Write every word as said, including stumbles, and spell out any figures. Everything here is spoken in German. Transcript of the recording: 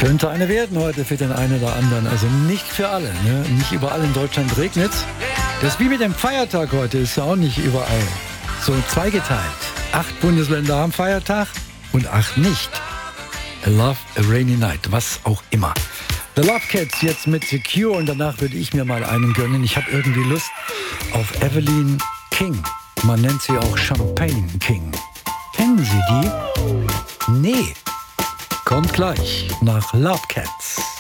Könnte eine werden heute für den einen oder anderen. Also nicht für alle. Ne? Nicht überall in Deutschland regnet es. Das ist wie mit dem Feiertag heute. Ist ja auch nicht überall. So zweigeteilt. Acht Bundesländer haben Feiertag und acht nicht. I love a rainy night. Was auch immer. The Love Cats jetzt mit Secure und danach würde ich mir mal einen gönnen. Ich habe irgendwie Lust auf Evelyn King. Man nennt sie auch Champagne King. Kennen Sie die? Nee. Kommt gleich nach Love Cats.